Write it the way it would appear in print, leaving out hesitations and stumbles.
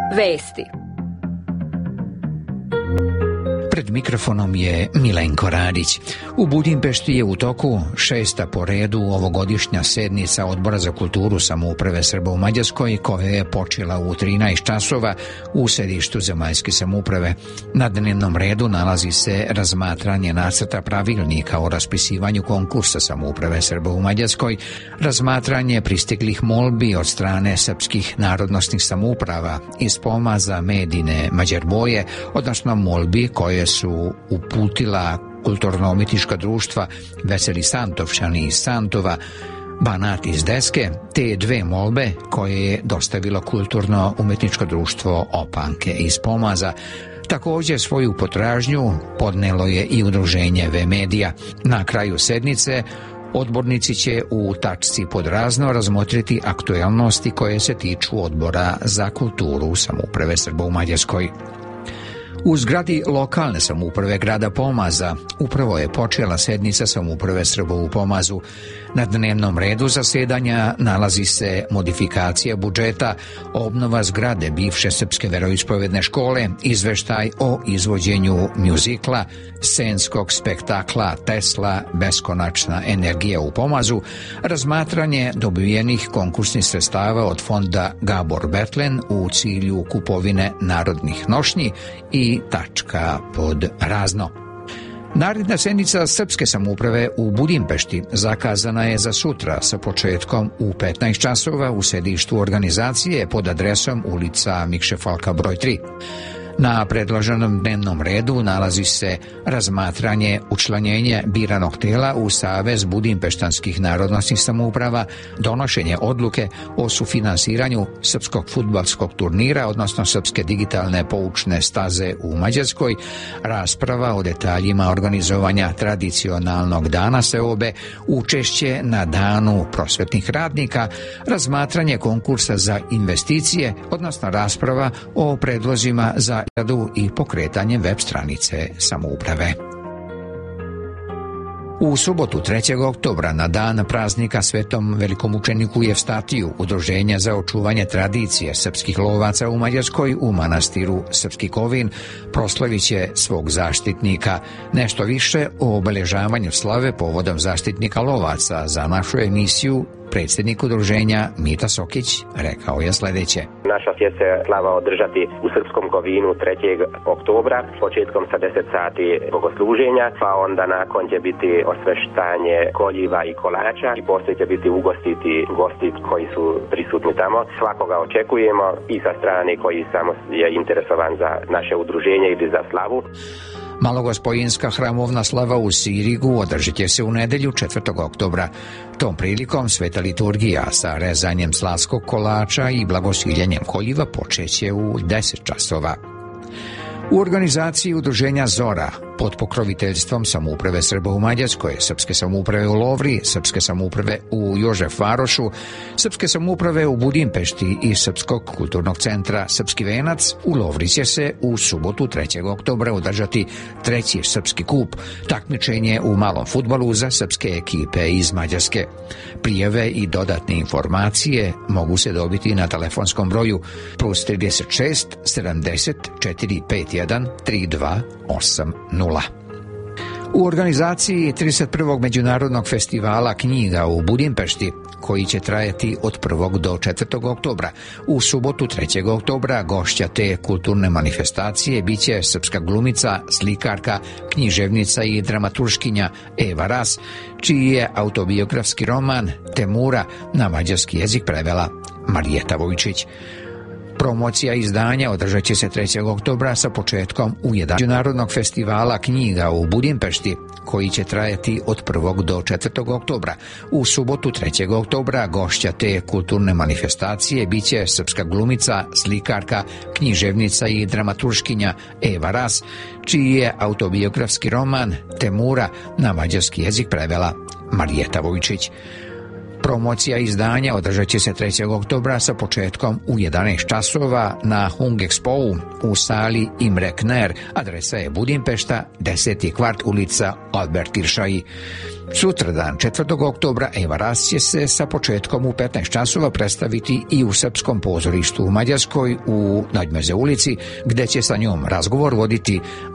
Vesti. Pred mikrofonom je Milenko Radić. U Budimpešti je u toku 6. po redu ovogodišnja sednica Odbora za kulturu samouprave Srba u Mađarskoj, koja je počela u 13 časova u sedištu zemaljske samouprave. Na dnevnom redu nalazi se razmatranje nacrta pravilnika o raspisivanju konkursa samouprave Srba u Mađarskoj, razmatranje pristiglih molbi od strane srpskih narodnosnih samouprava iz pomaza Medine Mađarboje, odnosno molbi koje su uputila kulturno-umetička društva Veseli Santovčani iz Santova, Banat iz Deske, te dve molbe koje je dostavilo kulturno-umetičko društvo Opanke iz Pomaza. Također svoju potražnju podnelo je i udruženje V-Medija. Na kraju sednice odbornici će u tačci pod razno razmotriti aktuelnosti koje se tiču Odbora za kulturu samouprave Srba u Mađarskoj. U zgradi lokalne samouprave grada Pomaza upravo je počela sednica samouprave Srba u Pomazu. Na dnevnom redu zasedanja nalazi se modifikacija budžeta, obnova zgrade bivše srpske veroispovedne škole, izveštaj o izvođenju mjuzikla, scenskog spektakla Tesla beskonačna energija u Pomazu, razmatranje dobivenih konkursnih sredstava od fonda Gabor Betlen u cilju kupovine narodnih nošnji i tačka pod razno. Naredna sednica srpske samouprave u Budimpešti zakazana je za sutra sa početkom u 15 časova u sedištu organizacije pod adresom ulica Mikše Falka broj 3. Na predloženom dnevnom redu nalazi se razmatranje učlanjenja biranog tela u Savez budimpeštanskih narodnosnih samouprava, donošenje odluke o sufinansiranju srpskog fudbalskog turnira, odnosno srpske digitalne poučne staze u Mađarskoj, rasprava o detaljima organizovanja tradicionalnog dana seobe, učešće na danu prosvetnih radnika, razmatranje konkursa za investicije, odnosno rasprava o predlozima za radu i pokretanje web stranice samouprave. U subotu 3. oktobra na dan praznika Svetom velikomučeniku Jevstatiju, Udruženja za očuvanje tradicije srpskih lovaca u Mađarskoj u manastiru Srpski Kovin proslavit će svog zaštitnika. Nešto više o obeležavanju slave povodom zaštitnika lovaca za našu emisiju predsjednik udruženja Mita Sokić rekao je sljedeće. Naša će se slava održati u Srpskom Kovinu 3. oktobra, početkom sa 10 sati bogosluženja, pa onda nakon će biti osveštanje koljiva i kolača i poslije će biti ugostiti gosti koji su prisutni tamo. Svakoga očekujemo i sa strane koji samo je interesovan za naše udruženje ili za slavu. Malogospojinska hramovna slava u Sirigu održit će se u nedelju 4. oktobra. Tom prilikom sveta liturgija sa rezanjem slavskog kolača i blagosiljenjem koljiva počeće u 10 časova. U organizaciji udruženja Zora pod pokroviteljstvom samouprave Srba u Mađarskoj, srpske samouprave u Lovri, srpske samouprave u Jožef Varošu, srpske samouprave u Budimpešti i Srpskog kulturnog centra Srpski venac, u Lovri će se u subotu 3. oktobra održati treći srpski kup, takmičenje u malom fudbalu za srpske ekipe iz Mađarske. Prijave i dodatne informacije mogu se dobiti na telefonskom broju +36 70 451 3280. U organizaciji 31. međunarodnog festivala knjiga u Budimpešti, koji će trajati od 1. do 4. oktobra. U subotu 3. oktobra gošća te kulturne manifestacije biće srpska glumica, slikarka, književnica i dramaturškinja Eva Ras, čiji je autobiografski roman Temura na mađarski jezik prevela Marijeta Vojčić. Promocija izdanja održat će se 3. oktobra sa početkom u 11. međunarodnog festivala knjiga u Budimpešti, koji će trajati od 1. do 4. oktobra. U subotu 3. oktobra gošća te kulturne manifestacije biće srpska glumica, slikarka, književnica i dramaturškinja Eva Ras, čiji je autobiografski roman Temura na mađarski jezik prevela Marijeta Vojčić. Promocija izdanja održat će se 3. oktobra sa početkom u 11 časova na Hung Expo u sali Imre Kner. Adresa je Budimpešta, 10. kvart, ulica Albert Iršaj. Sutradan, 4. oktobra, Eva Ras će se sa početkom u 15 časova predstaviti i u Srpskom pozorištu u Mađarskoj u Nadmeze ulici, gde će sa njom razgovor voditi